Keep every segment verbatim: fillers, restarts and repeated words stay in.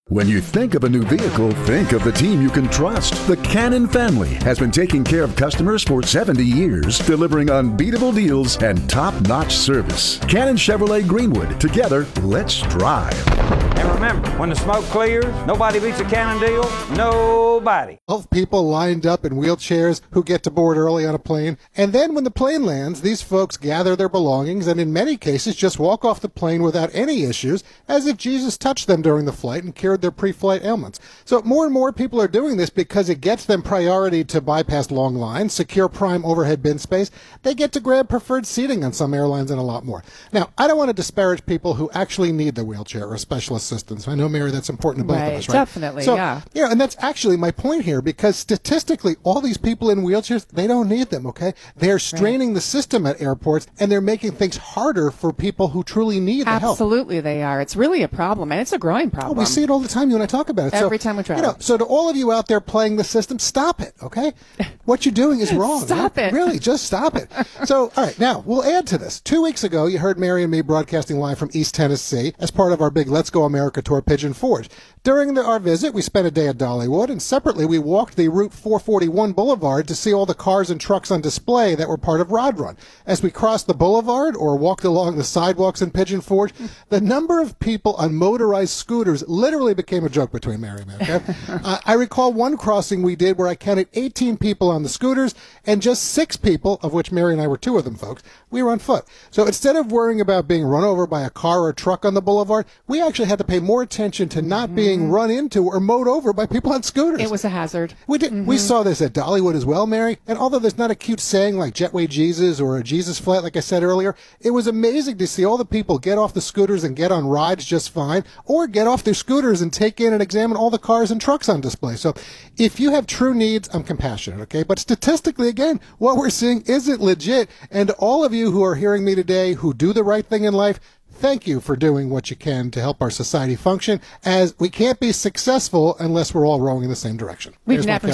When you think of a new vehicle, think of the team you can trust. The Cannon family has been taking care of customers for seventy years, delivering unbeatable deals and top-notch service. Cannon Chevrolet Greenwood. Together, let's drive. And remember, when the smoke clears, nobody beats a Cannon deal. Nobody. Twelve people lined up in wheelchairs who get to board early on a plane. And then when the plane lands, these folks gather their belongings and in many cases just walk off the plane without any issues, as if Jesus touched them during the flight and cured their pre-flight ailments. So more and more people are doing this because it gets them priority to bypass long lines, secure prime overhead bin space. They get to grab preferred seating on some airlines and a lot more. Now, I don't want to disparage people who actually need the wheelchair or special assistance. I know, Mary, that's important to both right, of us, right? Definitely, so, yeah. Yeah, and that's actually my point here, because statistically, all these people in wheelchairs, they don't need them, okay? They're straining right. the system at airports, and they're making things harder for people who truly need the help. Absolutely, they are. It's really a problem, and it's a growing problem. Oh, we see it all the time. You and I talk about it. Every so, time we travel. You know, so to all of you out there playing the system, stop it, okay? What you're doing is wrong. Stop right? it. Really, just stop it. So, all right, now, we'll add to this. Two weeks ago, you heard Mary and me broadcasting live from East Tennessee as part of our big Let's Go America tour, Pigeon Forge. During the, our visit, we spent a day at Dollywood, and separately, we walked the Route four forty-one Boulevard to see all the cars and trucks on display that were part of Rod Run. As we crossed the boulevard or walked along the sidewalks in Pigeon Forge, the number of people on motorized scooters literally became a joke between Mary and me, okay? uh, I recall one crossing we did where I counted eighteen people on the scooters and just six people, of which Mary and I were two of them, folks, we were on foot. So instead of worrying about being run over by a car or a truck on the boulevard, we actually had to pay more attention to not mm-hmm. being run into or mowed over by people on scooters. It was a hazard. We did. Mm-hmm. We saw this at Dollywood as well, Mary. And although there's not a cute saying like Jetway Jesus or a Jesus flat, like I said earlier, it was amazing to see all the people get off the scooters and get on rides just fine, or get off their scooters and take in and examine all the cars and trucks on display. So if you have true needs, I'm compassionate, okay? But statistically, again, what we're seeing isn't legit. And all of you who are hearing me today who do the right thing in life, thank you for doing what you can to help our society function, as we can't be successful unless we're all rowing in the same direction. We've never,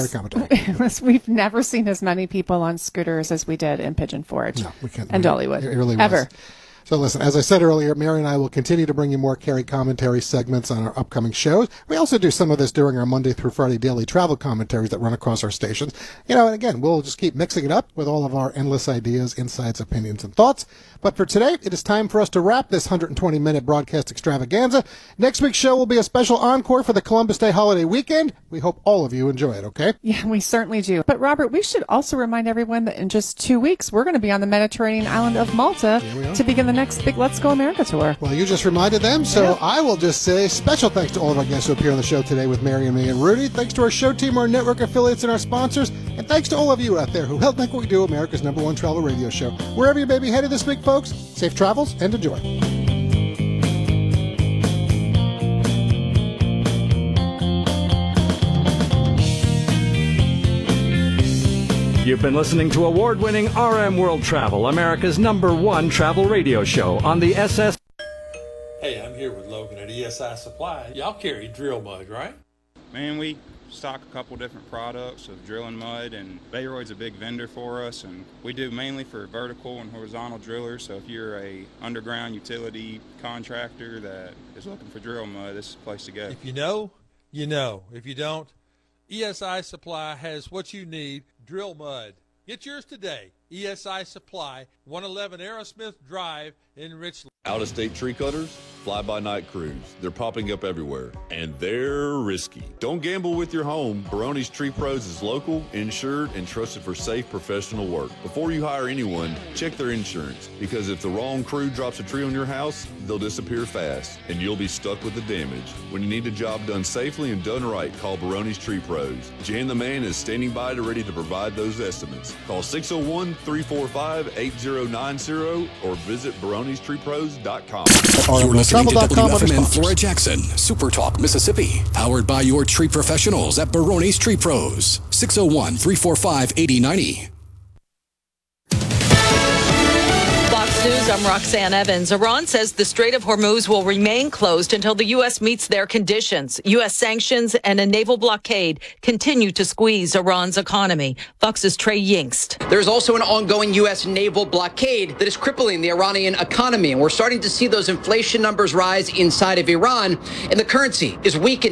we've never seen as many people on scooters as we did in Pigeon Forge no, we can't, and Dollywood. It really ever. Was. So listen, as I said earlier, Mary and I will continue to bring you more Carrie commentary segments on our upcoming shows. We also do some of this during our Monday through Friday daily travel commentaries that run across our stations. You know, and again, we'll just keep mixing it up with all of our endless ideas, insights, opinions, and thoughts. But for today, it is time for us to wrap this one hundred twenty minute broadcast extravaganza. Next week's show will be a special encore for the Columbus Day holiday weekend. We hope all of you enjoy it, okay? Yeah, we certainly do. But Robert, we should also remind everyone that in just two weeks, we're going to be on the Mediterranean island of Malta to begin the next big Let's Go America tour. Well, you just reminded them, so yeah. I will just say special thanks to all of our guests who appear on the show today with Mary and me and Rudy. Thanks to our show team, our network affiliates, and our sponsors. And thanks to all of you out there who help make what we do America's number one travel radio show. Wherever you may be headed this week, folks, safe travels and enjoy. You've been listening to award-winning R M World Travel, America's number one travel radio show on the S S. Hey, I'm here with Logan at E S I Supply. Y'all carry drill mud, right? Man, we stock a couple different products of drilling mud, and Bayroid's a big vendor for us, and we do mainly for vertical and horizontal drillers. So if you're a underground utility contractor that is looking for drill mud, this is the place to go. If you know, you know. If you don't, E S I Supply has what you need. Drill mud. Get yours today. E S I Supply, one eleven Aerosmith Drive in Richland. Out-of-state tree cutters, fly-by-night crews. They're popping up everywhere, and they're risky. Don't gamble with your home. Barone's Tree Pros is local, insured, and trusted for safe professional work. Before you hire anyone, check their insurance, because if the wrong crew drops a tree on your house, they'll disappear fast, and you'll be stuck with the damage. When you need a job done safely and done right, call Barone's Tree Pros. Jan the Man is standing by to ready to provide those estimates. Call six oh one, three four five, eight oh nine oh or visit barones tree pros dot com. You're listening to W F M N Flora Jackson, Super Talk, Mississippi. Powered by your tree professionals at Barone's Tree Pros. six oh one, three four five, eight oh nine oh. Fox News, I'm Roxanne Evans. Iran says the Strait of Hormuz will remain closed until the U S meets their conditions. U S sanctions and a naval blockade continue to squeeze Iran's economy. Fox's Trey Yingst. There's also an ongoing U S naval blockade that is crippling the Iranian economy. And we're starting to see those inflation numbers rise inside of Iran, and the currency is weakening.